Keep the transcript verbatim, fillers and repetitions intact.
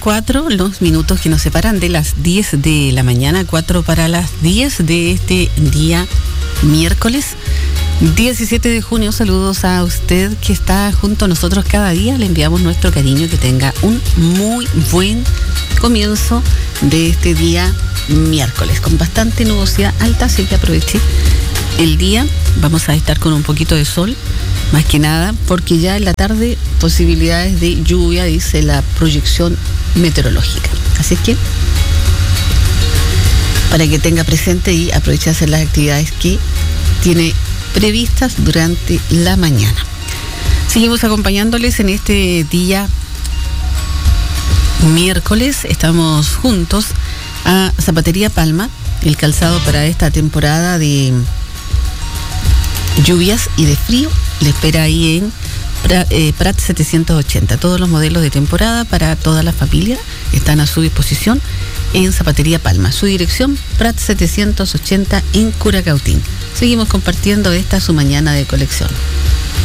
cuatro los minutos que nos separan de las diez de la mañana, cuatro para las diez de este día miércoles diecisiete de junio. Saludos a usted que está junto a nosotros cada día. Le enviamos nuestro cariño, que tenga un muy buen comienzo de este día miércoles, con bastante nubosidad alta, así que aproveche el día. Vamos a estar con un poquito de sol, más que nada, porque ya en la tarde posibilidades de lluvia, dice la proyección meteorológica. Así es que, para que tenga presente y aproveche a hacer las actividades que tiene previstas durante la mañana. Seguimos acompañándoles en este día miércoles. Estamos juntos a Zapatería Palma, el calzado para esta temporada de lluvias y de frío. Le espera ahí en Prat setecientos ochenta. Todos los modelos de temporada para toda la familia están a su disposición en Zapatería Palma. Su dirección, Prat setecientos ochenta en Curacautín. Seguimos compartiendo esta su mañana de colección.